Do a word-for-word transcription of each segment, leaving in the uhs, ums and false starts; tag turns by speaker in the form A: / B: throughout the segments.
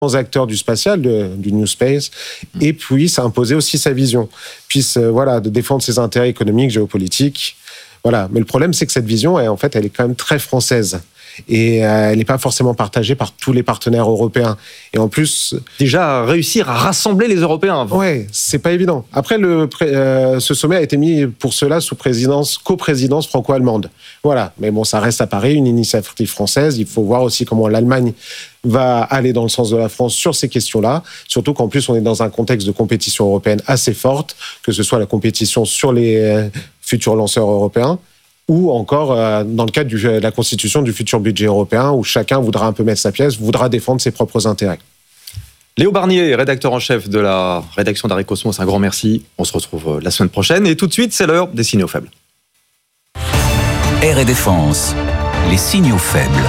A: acteurs du spatial, de, du New Space, et puisse imposer aussi sa vision, puisse euh, voilà, de défendre ses intérêts économiques, géopolitiques. Voilà. Mais le problème, c'est que cette vision, elle, en fait, elle est quand même très française. Et euh, elle n'est pas forcément partagée par tous les partenaires européens. Et en plus...
B: Déjà, réussir à rassembler les Européens.
A: Ouais, c'est pas évident. Après, le, euh, ce sommet a été mis pour cela sous présidence, coprésidence franco-allemande. Voilà. Mais bon, ça reste à Paris, une initiative française. Il faut voir aussi comment l'Allemagne va aller dans le sens de la France sur ces questions-là. Surtout qu'en plus, on est dans un contexte de compétition européenne assez forte, que ce soit la compétition sur les euh, futurs lanceurs européens, ou encore euh, dans le cadre de la constitution du futur budget européen, où chacun voudra un peu mettre sa pièce, voudra défendre ses propres intérêts.
B: Léo Barnier, rédacteur en chef de la rédaction d'Arrêt Cosmos, un grand merci. On se retrouve la semaine prochaine. Et tout de suite, c'est l'heure des signaux faibles.
C: Air et Défense, les signaux faibles.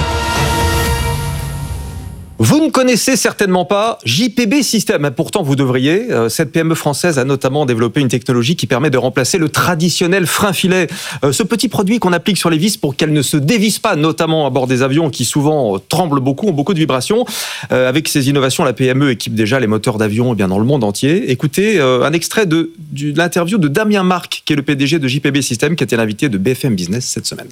B: Vous ne connaissez certainement pas J P B System. Pourtant, vous devriez. Cette P M E française a notamment développé une technologie qui permet de remplacer le traditionnel frein-filet. Ce petit produit qu'on applique sur les vis pour qu'elles ne se dévissent pas, notamment à bord des avions qui souvent tremblent beaucoup, ont beaucoup de vibrations. Avec ces innovations, la P M E équipe déjà les moteurs d'avions eh bien, dans le monde entier. Écoutez un extrait de, de l'interview de Damien Marc, qui est le P D G de J P B System, qui était l'invité de B F M Business cette semaine.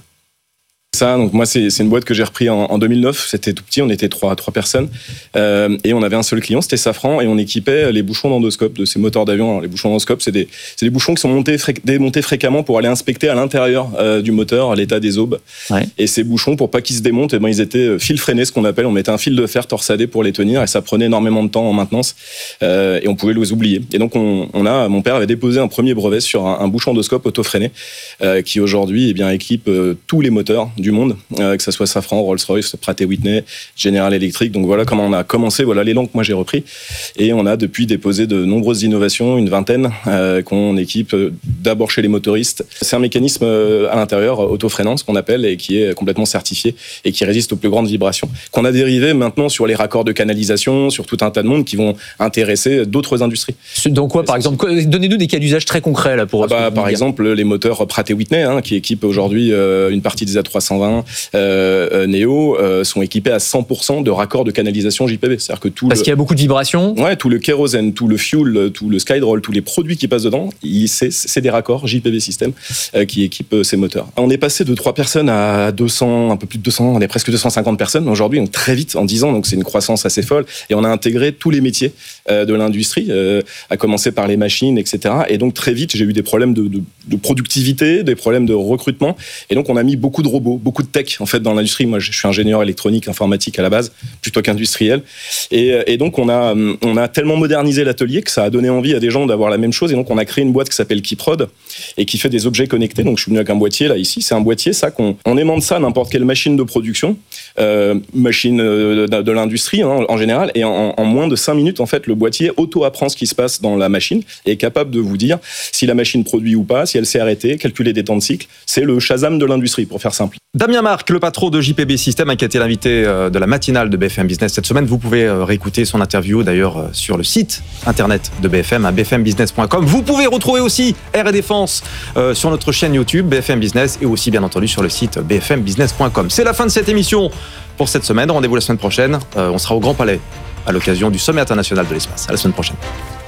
D: Ça, donc moi, c'est, c'est une boîte que j'ai repris en, en deux mille neuf. C'était tout petit, on était trois, trois personnes. Euh, et on avait un seul client, c'était Safran, et on équipait les bouchons d'endoscope de ces moteurs d'avion. Alors, les bouchons d'endoscope, c'est des, c'est des bouchons qui sont montés, fré, démontés fréquemment pour aller inspecter à l'intérieur euh, du moteur l'état des aubes. Ouais. Et ces bouchons, pour pas qu'ils se démontent, eh ben, ils étaient fil freiné, ce qu'on appelle. On mettait un fil de fer torsadé pour les tenir, et ça prenait énormément de temps en maintenance. Euh, et on pouvait les oublier. Et donc, on, on a, mon père avait déposé un premier brevet sur un, un bouchon d'endoscope auto-freiné, euh, qui aujourd'hui eh bien, équipe euh, tous les moteurs du monde. Euh, que ce soit Safran, Rolls-Royce, Pratt et Whitney, General Electric. Donc voilà comment on a commencé, voilà l'élan que moi j'ai repris. Et on a depuis déposé de nombreuses innovations, une vingtaine, euh, qu'on équipe d'abord chez les motoristes. C'est un mécanisme à l'intérieur auto-freinant, ce qu'on appelle, et qui est complètement certifié et qui résiste aux plus grandes vibrations. Qu'on a dérivé maintenant sur les raccords de canalisation, sur tout un tas de monde qui vont intéresser d'autres industries.
E: Donc quoi, par exemple, donnez-nous des cas d'usage très concrets là pour.
D: Ah bah, par exemple, les moteurs Pratt et Whitney, hein, qui équipent aujourd'hui euh, une partie des A trois cent vingt. Euh, Euh, Neo euh, sont équipés à cent pour cent de raccords de canalisation J P B. C'est-à-dire que tout
E: Parce
D: le...
E: qu'il y a beaucoup de vibrations.
D: Ouais, tout le kérosène, tout le fuel, tout le Skydroll, tous les produits qui passent dedans, il, c'est, c'est des raccords J P B System euh, qui équipent euh, ces moteurs. On est passé de trois personnes à deux cents, un peu plus de deux cents, on est presque deux cent cinquante personnes aujourd'hui, donc très vite, en dix ans, donc c'est une croissance assez folle. Et on a intégré tous les métiers euh, de l'industrie, euh, à commencer par les machines, et cetera. Et donc très vite, j'ai eu des problèmes de, de, de productivité, des problèmes de recrutement. Et donc on a mis beaucoup de robots, beaucoup de tech en fait dans l'industrie. Moi, je suis ingénieur électronique, informatique à la base, plutôt qu'industriel. Et, et donc, on a, on a tellement modernisé l'atelier que ça a donné envie à des gens d'avoir la même chose. Et donc, on a créé une boîte qui s'appelle Kiprod et qui fait des objets connectés. Donc, je suis venu avec un boîtier, là, ici. C'est un boîtier, ça, qu'on on aimante ça à n'importe quelle machine de production, euh, machine de, de, de l'industrie, hein, en général. Et en, en moins de cinq minutes, en fait, le boîtier auto-apprend ce qui se passe dans la machine et est capable de vous dire si la machine produit ou pas, si elle s'est arrêtée, calculer des temps de cycle. C'est le Shazam de l'industrie, pour faire simple.
B: Damien Marc, le patron de J P B System, qui a été l'invité de la matinale de B F M Business cette semaine. Vous pouvez réécouter son interview d'ailleurs sur le site internet de B F M à b f m business point com. Vous pouvez retrouver aussi Air et Défense euh, sur notre chaîne YouTube B F M Business et aussi bien entendu sur le site b f m business point com. C'est la fin de cette émission pour cette semaine. Rendez-vous la semaine prochaine. Euh, on sera au Grand Palais à l'occasion du Sommet international de l'espace. À la semaine prochaine.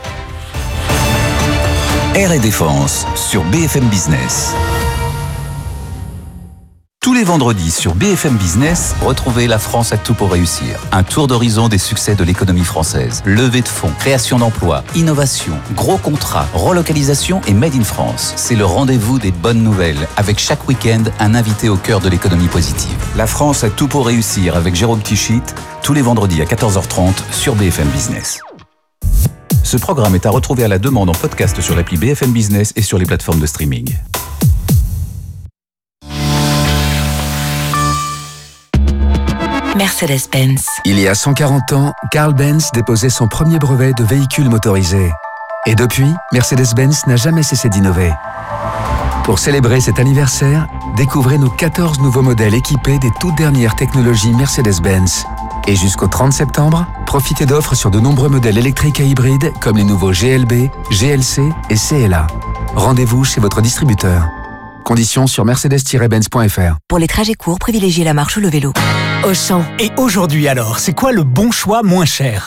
C: Air et Défense sur B F M Business. Tous les vendredis sur B F M Business, retrouvez La France a tout pour réussir. Un tour d'horizon des succès de l'économie française. Levée de fonds, création d'emplois, innovation, gros contrats, relocalisation et Made in France. C'est le rendez-vous des bonnes nouvelles, avec chaque week-end un invité au cœur de l'économie positive. La France a tout pour réussir avec Jérôme Tichit, tous les vendredis à quatorze heures trente sur B F M Business. Ce programme est à retrouver à la demande en podcast sur l'appli B F M Business et sur les plateformes de streaming.
F: Mercedes-Benz.
G: Il y a cent quarante ans, Carl Benz déposait son premier brevet de véhicule motorisé. Et depuis, Mercedes-Benz n'a jamais cessé d'innover. Pour célébrer cet anniversaire, découvrez nos quatorze nouveaux modèles équipés des toutes dernières technologies Mercedes-Benz. Et jusqu'au trente septembre, profitez d'offres sur de nombreux modèles électriques et hybrides comme les nouveaux G L B, G L C et C L A. Rendez-vous chez votre distributeur. Conditions sur mercedes tiret benz point f r.
F: Pour les trajets courts, privilégiez la marche ou le vélo. Auchan.
H: Et aujourd'hui alors, c'est quoi le bon choix moins cher ?